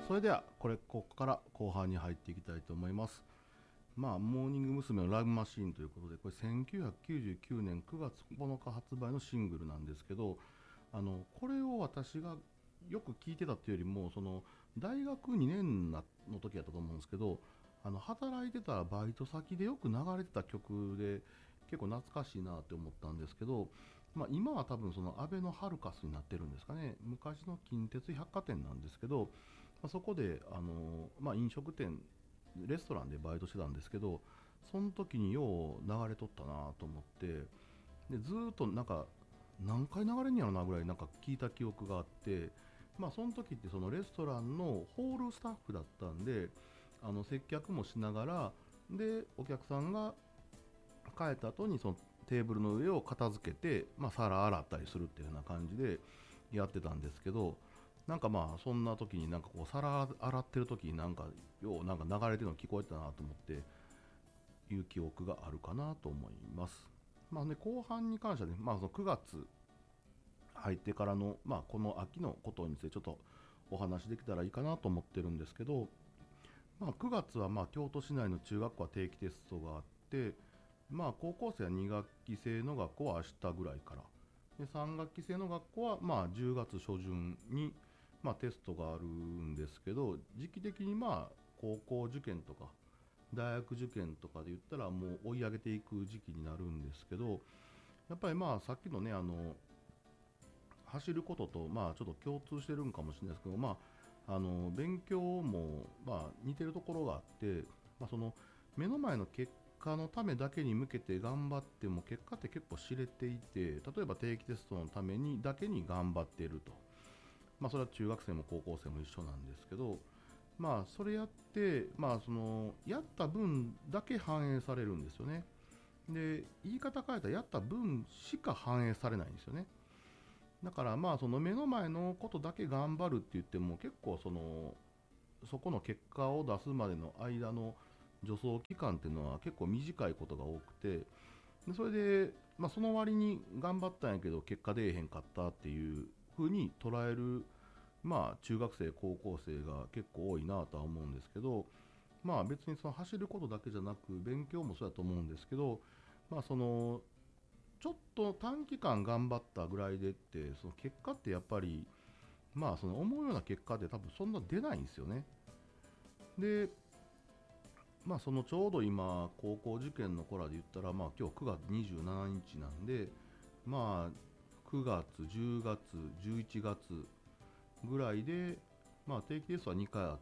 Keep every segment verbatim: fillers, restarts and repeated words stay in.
それではこれここから後半に入っていきたいと思います。まあモーニング娘。のラブマシーンということで、これせんきゅうひゃくきゅうじゅうきゅうねんくがつここのか発売のシングルなんですけど、あのこれを私がよく聴いてたっていうよりも、その大学にねんの時だったと思うんですけど、あの働いてたバイト先でよく流れてた曲で結構懐かしいなって思ったんですけど、まあ、今は多分そのアベノハルカスになってるんですかね。昔の近鉄百貨店なんですけど、まあ、そこであの、まあ、飲食店レストランでバイトしてたんですけど、その時によう流れとったなと思って、でずーっとなんか何回流れんやろなぐらいなんか聞いた記憶があって、まあその時ってそのレストランのホールスタッフだったんで、あの接客もしながら、でお客さんが帰った後にそのテーブルの上を片付けて、まあ、皿洗ったりするっていうような感じでやってたんですけど、なんかまあそんな時になんかこう皿洗ってる時になんかようなんか流れてるの聞こえたなと思っていう記憶があるかなと思います。まあね、後半に関してはね、まあ、そのくがつ入ってからの、まあ、この秋のことについてちょっとお話できたらいいかなと思ってるんですけど、まあ、くがつはまあ京都市内の中学校は定期テストがあって、まあ、高校生はに学期制の学校は明日ぐらいからで、さん学期制の学校はまあじゅうがつ初旬にまあテストがあるんですけど、時期的にまあ高校受験とか大学受験とかで言ったらもう追い上げていく時期になるんですけど、やっぱりまあさっきのね、あの走ることとまあちょっと共通してるんかもしれないですけど、まああの勉強もまあ似てるところがあって、まあ、その目の前の結果のためだけに向けて頑張っても結果って結構知れていて、例えば定期テストのためにだけに頑張っていると、まあそれは中学生も高校生も一緒なんですけど、まあそれやってまあそのやった分だけ反映されるんですよね。で言い方変えたらやった分しか反映されないんですよね。だからまあその目の前のことだけ頑張るって言っても結構そのそこの結果を出すまでの間の助走期間っていうのは結構短いことが多くて、でそれで、まあ、その割に頑張ったんやけど結果出えへんかったっていう風に捉える、まあ、中学生高校生が結構多いなとは思うんですけど、まあ別にその走ることだけじゃなく勉強もそうだと思うんですけど、まあそのちょっと短期間頑張ったぐらいでってその結果ってやっぱりまあその思うような結果って多分そんな出ないんですよね。でまあそのちょうど今高校受験の頃で言ったら、まあ今日くがつにじゅうしちにちなんで、まあくがつじゅうがつじゅういちがつぐらいで、まあ定期テストはにかいあって、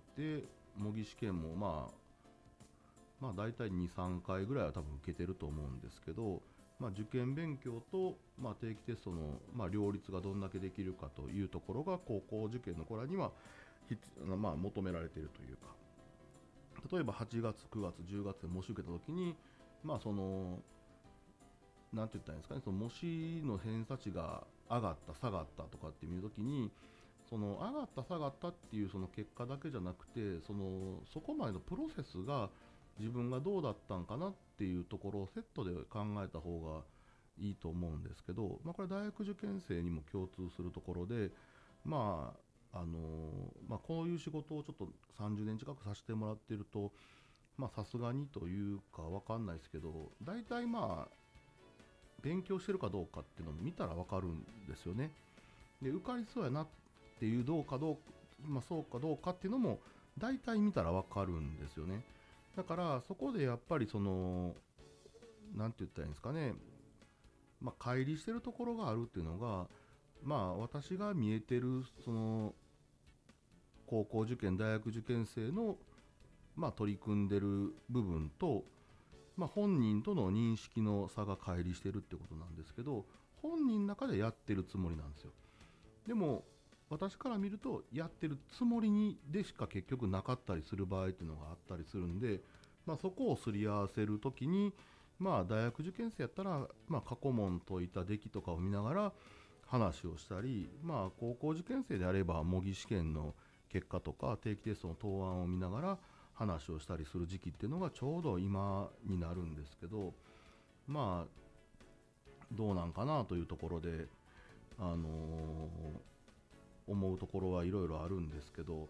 模擬試験もまあまあ大体にさんかいぐらいは多分受けてると思うんですけど、まあ、受験勉強と、まあ、定期テストの、まあ、両立がどんだけできるかというところが高校受験の頃には必まあ、求められているというか、例えばはちがつくがつじゅうがつで模試受けた時に、まあそのなんて言ったらいいんですかね、その模試の偏差値が上がった下がったとかって見るときに、その上がった下がったっていうその結果だけじゃなくて、そのそこまでのプロセスが自分がどうだったんかなっていうところをセットで考えた方がいいと思うんですけど、まあ、これ大学受験生にも共通するところで、まああのまあ、こういう仕事をちょっとさんじゅうねん近くさせてもらってると、まあさすがにというかわかんないですけど、大体まあ勉強してるかどうかっていうのも見たらわかるんですよね。で受かりそうやなっていうどうかどう、まあ、そうかどうかっていうのも大体見たらわかるんですよね。だからそこでやっぱりそのなんて言ったらいいんですかね、まあ、乖離してるところがあるっていうのが、まあ私が見えてるその高校受験大学受験生のまあ取り組んでる部分と、まあ、本人との認識の差が乖離してるってことなんですけど、本人の中でやってるつもりなんですよ。でも私から見るとやってるつもりにでしか結局なかったりする場合っていうのがあったりするんで、まあ、そこをすり合わせるときに、まあ、大学受験生やったら、まあ、過去問解いた出来とかを見ながら話をしたり、まあ、高校受験生であれば模擬試験の結果とか定期テストの答案を見ながら話をしたりする時期っていうのがちょうど今になるんですけど、まあどうなんかなというところで、あのー思うところはいろいろあるんですけど、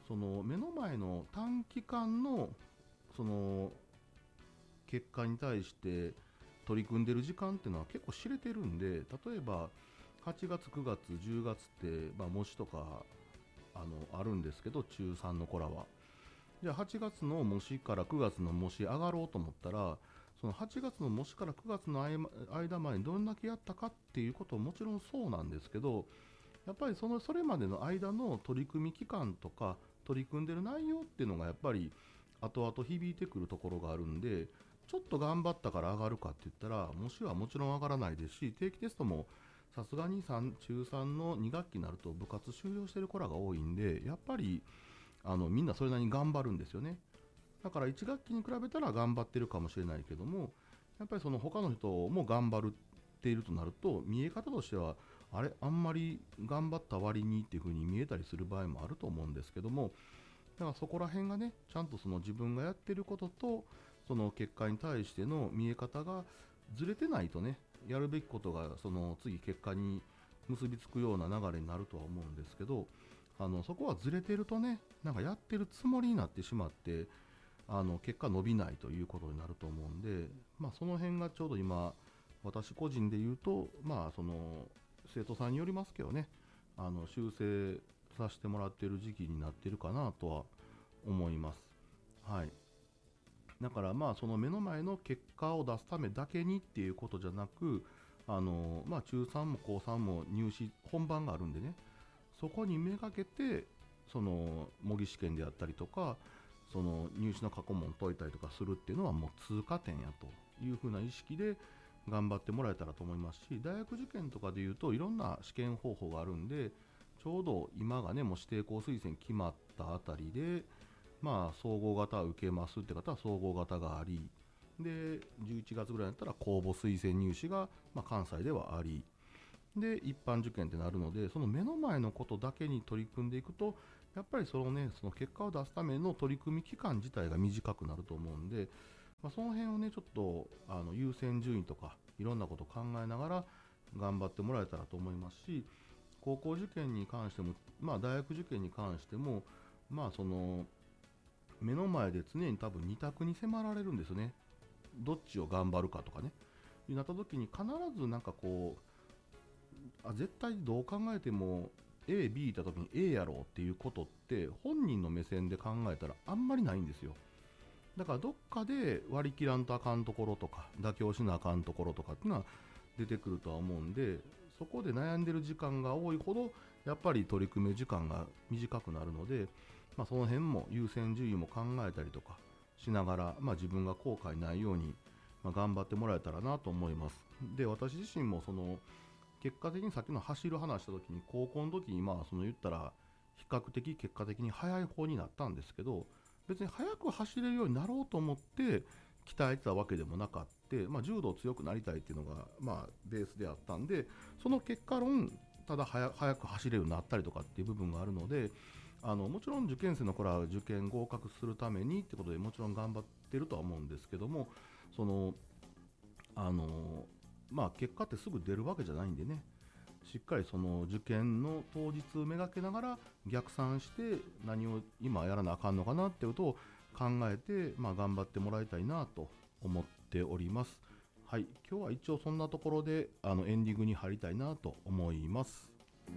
その目の前の短期間のその結果に対して取り組んでる時間っていうのは結構知れてるんで、例えばはちがつくがつじゅうがつって、まあ、模試とかあのあるんですけど、中さんの子らはじゃあはちがつの模試からくがつの模試上がろうと思ったら、そのはちがつの模試からくがつの間までにどんだけやったかっていうことももちろんそうなんですけど、やっぱりそのそれまでの間の取り組み期間とか取り組んでる内容っていうのがやっぱり後々響いてくるところがあるんで、ちょっと頑張ったから上がるかって言ったら模試はもちろん上がらないですし、定期テストもさすがにさん中さんのに学期になると部活終了してる子らが多いんで、やっぱりあのみんなそれなりに頑張るんですよね。だからいち学期に比べたら頑張ってるかもしれないけども、やっぱりその他の人も頑張っているとなると、見え方としてはあれあんまり頑張った割にっていう風に見えたりする場合もあると思うんですけども、だからそこら辺がね、ちゃんとその自分がやってることとその結果に対しての見え方がずれてないとね、やるべきことがその次結果に結びつくような流れになるとは思うんですけど、あのそこはずれてるとね、なんかやってるつもりになってしまって、あの結果伸びないということになると思うんで、まあ、その辺がちょうど今私個人で言うと、まあ、その生徒さんによりますけどね、あの修正させてもらっている時期になっているかなとは思います。はい、だからまあその目の前の結果を出すためだけにっていうことじゃなく、あのまあ中さんも高さんも入試本番があるんでね、そこにめがけてその模擬試験であったりとか、その入試の過去問解いたりとかするっていうのはもう通過点やというふうな意識で頑張ってもらえたらと思いますし、大学受験とかでいうといろんな試験方法があるんで、ちょうど今がねもう指定校推薦決まったあたりで、まあ総合型受けますって方は総合型があり、でじゅういちがつぐらいだったら公募推薦入試が、まあ、関西ではありで一般受験ってなるので、その目の前のことだけに取り組んでいくと、やっぱりそのねその結果を出すための取り組み期間自体が短くなると思うんで、まあ、その辺をねちょっとあの優先順位とかいろんなことを考えながら頑張ってもらえたらと思いますし、高校受験に関しても、まあ、大学受験に関しても、まあその目の前で常に多分に択に迫られるんですよね。どっちを頑張るかとかね、になった時に必ずなんかこう、あ絶対どう考えても エー、ビー いた時に エー やろうっていうことって本人の目線で考えたらあんまりないんですよ。だからどっかで割り切らんとあかんところとか妥協しなあかんところとかっていうのは出てくるとは思うんで、そこで悩んでる時間が多いほどやっぱり取り組む時間が短くなるので、まあ、その辺も優先順位も考えたりとかしながら、まあ、自分が後悔ないように、まあ、頑張ってもらえたらなと思います。で私自身もその結果的にさっきの走る話した時に、高校の時にまあその言ったら比較的結果的に速い方になったんですけど、別に速く走れるようになろうと思って鍛えてたわけでもなかった、まあ、柔道強くなりたいっていうのがまあベースであったんで、その結果論ただ速く走れるようになったりとかっていう部分があるので、あのもちろん受験生の頃は受験合格するためにってことでもちろん頑張ってるとは思うんですけども、そのあのまあ結果ってすぐ出るわけじゃないんでね、しっかりその受験の当日めがけながら逆算して何を今やらなあかんのかなってことを考えて、まあ、頑張ってもらいたいなと思っております。はい、今日は一応そんなところであのエンディングに入りたいなと思います。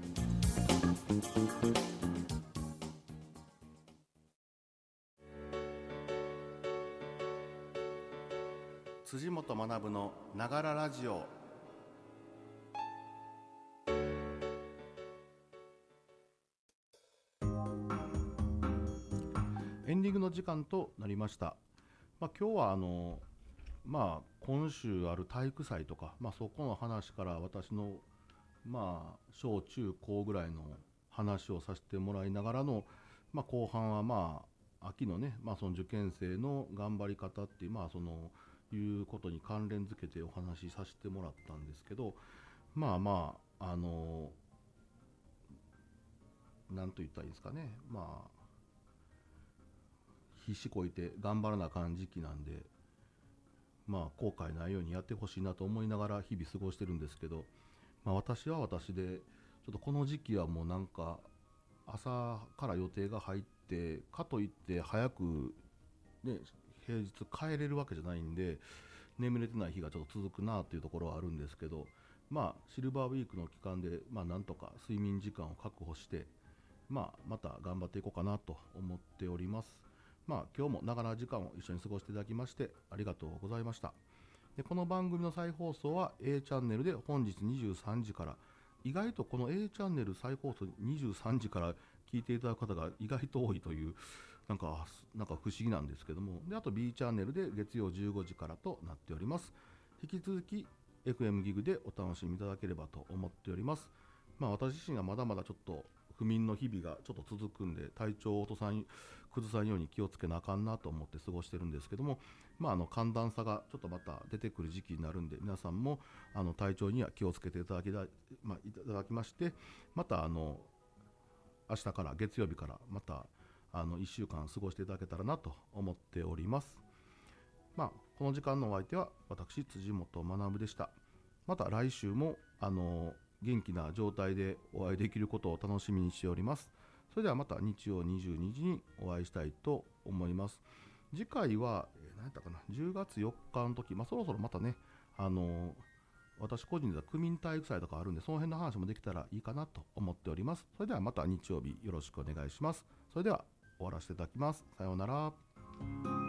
辻本学のながらラジオ。エンディングの時間となりました。まあ、今日はあの、まあ、今週ある体育祭とか、まあ、そこの話から私の、まあ、小中高ぐらいの話をさせてもらいながらの、まあ、後半はまあ秋のね、まあ、その受験生の頑張り方っていう、まあ、そのいうことに関連づけてお話しさせてもらったんですけど、まあまああのなんと言ったらいいですかね、まあ必死こいて頑張らなあかん時期なんで、まあ後悔ないようにやってほしいなと思いながら日々過ごしてるんですけど、まあ、私は私でちょっとこの時期はもうなんか朝から予定が入ってかといって早く、ね、平日帰れるわけじゃないんで、眠れてない日がちょっと続くなというところはあるんですけど、まあシルバーウィークの期間で、まあ、なんとか睡眠時間を確保して、まあ、また頑張っていこうかなと思っております。まあ、今日も長な時間を一緒に過ごしていただきましてありがとうございました。でこの番組の再放送は A チャンネルで本日にじゅうさんじから、意外とこの A チャンネル再放送にじゅうさんじから聞いていただく方が意外と多いという、なんかなんか不思議なんですけども、であと B チャンネルで月曜じゅうごじからとなっております。引き続き エフエム ギグでお楽しみいただければと思っております。まあ、私自身はまだまだちょっと不眠の日々がちょっと続くんで、体調を落とさん崩さんように気をつけなあかんなと思って過ごしてるんですけども、まあ、あの寒暖差がちょっとまた出てくる時期になるんで、皆さんもあの体調には気をつけていただきだ、まあ、いただきまして、またあの明日から月曜日からまたあのいっしゅうかん過ごしていただけたらなと思っております。まあ、この時間のお相手は私辻本学でした。また来週もあの元気な状態でお会いできることを楽しみにしております。それではまた日曜にじゅうにじにお会いしたいと思います。次回は、えー、何やったかな、じゅうがつよっかの時、まあ、そろそろまたね、あのー私個人では区民体育祭とかあるんで、その辺の話もできたらいいかなと思っております。それではまた日曜日よろしくお願いします。それでは終わらせていただきます。さようなら。